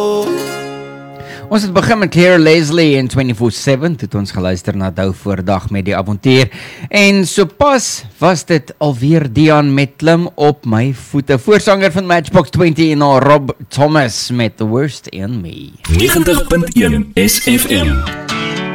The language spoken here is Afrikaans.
Ons het begin met Claire Leslie in 24/7, toe het ons geluister na Dou Voordag met die avontuur. En sopas was dit alweer Dian met Klim op my voete. Voorsanger van Matchbox 20 en Rob Thomas met The Worst in Me. 90.1 SFM.